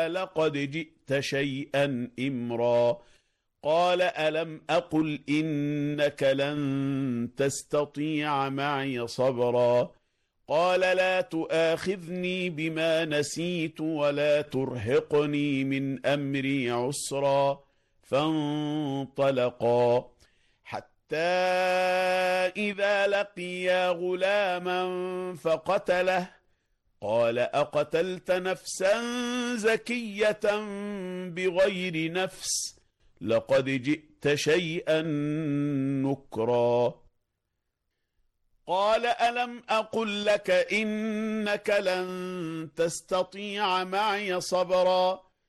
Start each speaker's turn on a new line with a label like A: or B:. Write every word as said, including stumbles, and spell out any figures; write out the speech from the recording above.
A: لقد جئت شيئا إمرا. قال ألم أقل إنك لن تستطيع معي صبرا. قال لا تؤاخذني بما نسيت ولا ترهقني من أمري عسرا. فانطلقا حتى إذا لقيا غلاما فقتله. قال أقتلت نفسا زكية بغير نفس لقد جئت شيئا نكرا. قال ألم أقل لك إنك لن تستطيع معي صبرا.